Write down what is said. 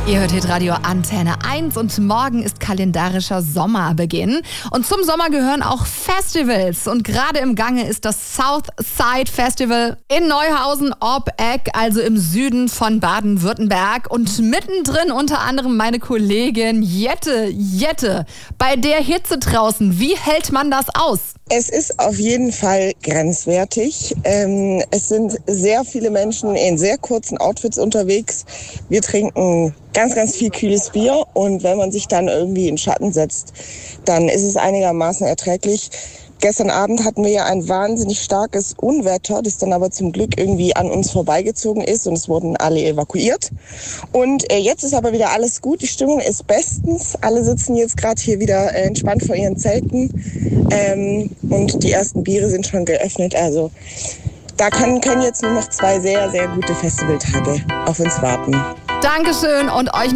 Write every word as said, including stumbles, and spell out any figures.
Ihr hört Hitradio Antenne eins und morgen ist kalendarischer Sommerbeginn. Und zum Sommer gehören auch Festivals. Und gerade im Gange ist das Southside Festival in Neuhausen-ob-Eck, also im Süden von Baden-Württemberg. Und mittendrin unter anderem meine Kollegin Jette. Jette, bei der Hitze draußen, wie hält man das aus? Es ist auf jeden Fall grenzwertig. Ähm, es sind sehr viele Menschen in sehr kurzen Outfits unterwegs. Wir trinken ganz, ganz viel kühles Bier und wenn man sich dann irgendwie in Schatten setzt, dann ist es einigermaßen erträglich. Gestern Abend hatten wir ja ein wahnsinnig starkes Unwetter, das dann aber zum Glück irgendwie an uns vorbeigezogen ist und es wurden alle evakuiert. Und äh, jetzt ist aber wieder alles gut, die Stimmung ist bestens. Alle sitzen jetzt gerade hier wieder äh, entspannt vor ihren Zelten ähm, und die ersten Biere sind schon geöffnet. Also da können, können jetzt nur noch zwei sehr, sehr gute Festivaltage auf uns warten. Dankeschön und euch